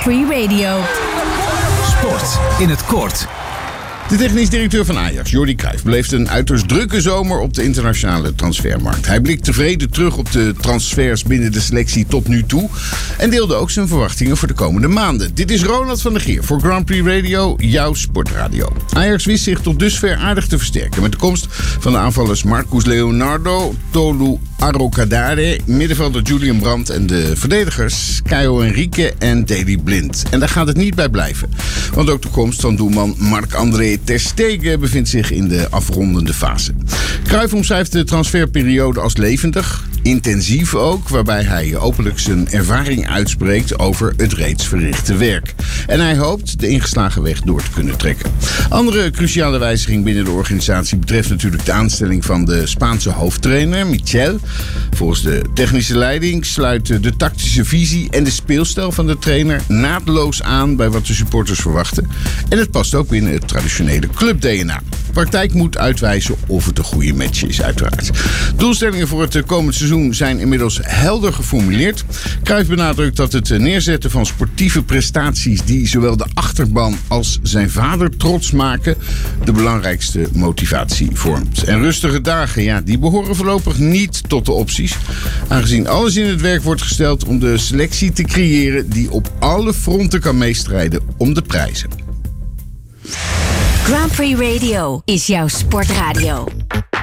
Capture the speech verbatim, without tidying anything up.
Prix Radio. Sport in het kort. De technisch directeur van Ajax, Jordi Cruijff, beleeft een uiterst drukke zomer op de internationale transfermarkt. Hij blikt tevreden terug op de transfers binnen de selectie tot nu toe en deelde ook zijn verwachtingen voor de komende maanden. Dit is Ronald van der Geer voor Grand Prix Radio, jouw sportradio. Ajax wist zich tot dusver aardig te versterken met de komst van de aanvallers Marcus Leonardo, Tolu Arrokadare, middenvelder Julian Brandt en de verdedigers Caio Henrique en Daley Blind. En daar gaat het niet bij blijven, want ook de komst van doelman Marc-André ter Stegen bevindt zich in de afrondende fase. Cruijff omschrijft de transferperiode als levendig, intensief ook, waarbij hij openlijk zijn ervaring uitspreekt over het reeds verrichte werk. En hij hoopt de ingeslagen weg door te kunnen trekken. Andere cruciale wijziging binnen de organisatie betreft natuurlijk de aanstelling van de Spaanse hoofdtrainer, Michel. Volgens de technische leiding sluiten de tactische visie en de speelstijl van de trainer naadloos aan bij wat de supporters verwachten. En het past ook binnen het traditionele club-D N A. Praktijk moet uitwijzen of het een goede match is, uiteraard. Doelstellingen voor het komend seizoen zijn inmiddels helder geformuleerd. Cruijff benadrukt dat het neerzetten van sportieve prestaties die zowel de achterban als zijn vader trots maken de belangrijkste motivatie vormt. En rustige dagen, ja, die behoren voorlopig niet tot de opties, aangezien alles in het werk wordt gesteld om de selectie te creëren die op alle fronten kan meestrijden om de prijzen. Grand Prix Radio is jouw sportradio.